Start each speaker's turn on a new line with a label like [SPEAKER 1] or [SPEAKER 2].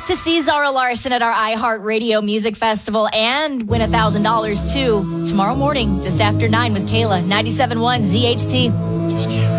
[SPEAKER 1] chance to see Zara Larsson at our iHeartRadio Music Festival and win $1,000 too tomorrow morning, just after 9 with Kayla, 97.1 ZHT.